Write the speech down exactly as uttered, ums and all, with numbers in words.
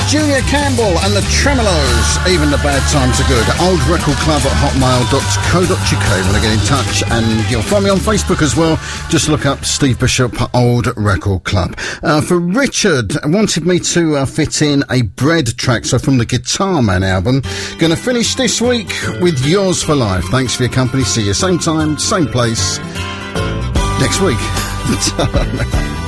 Junior Campbell and the Tremolos. Even the bad times are good. Old Record Club at hotmail dot co dot uk. Want to get in touch, and you'll find me on Facebook as well. Just look up Steve Bishop Old Record Club. Uh, for Richard, wanted me to uh, fit in a Bread track, so from the Guitar Man album. Going to finish this week with Yours for Life. Thanks for your company. See you same time, same place next week.